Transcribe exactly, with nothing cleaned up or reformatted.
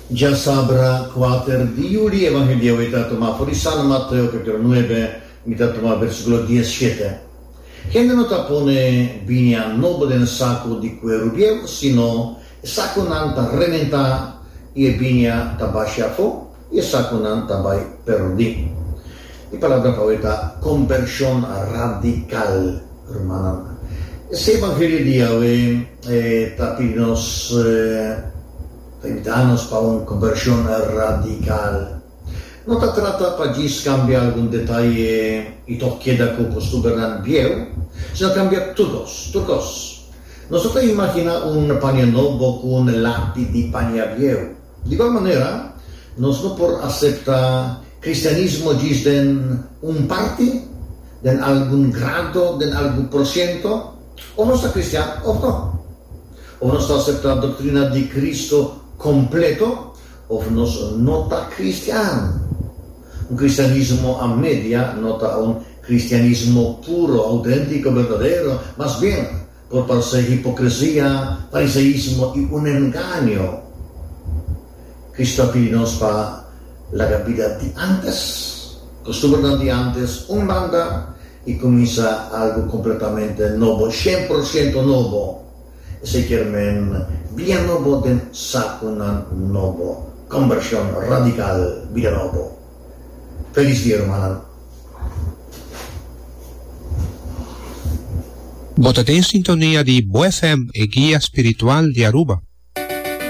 Ya sabrá quater diuri evangelio ita toma por San Mateo capítulo nueve, mitad toma versículo diecisiete. Gente no tapone vinia nobo den saco di querubiel, sino saco nanta rementa e vinia tabasciafo e saco nanta bai perdi. Y palabra poeta conversión radical, hermana. Ese evangelio di hoy eh, tapinos eh, invitanos para una conversión radical. No te trata para cambiar algún detalle y todo queda con costumbre viejo, sino cambia todos, todos. Nosotros imaginamos un paño nuevo con un lápiz de paño viejo. De igual manera, nosotros por aceptar cristianismo dicen un parte, de algún grado, de algún por ciento, o no está cristiano o no. O no está aceptando la doctrina de Cristo completo, o no nota cristiano. Un cristianismo a media nota un cristianismo puro, auténtico, verdadero, más bien por parecer hipocresía, fariseísmo y un engaño. Cristo pide-nos para la vida de antes, costumbre de antes, un banda y comienza algo completamente nuevo, cien por ciento nuevo. Se quieren bien nuevo de sacunan nuevo, conversión radical, vida nuevo. Feliz día, hermana. Votate in sintonia di Bo F M e Guia Spiritual di Aruba.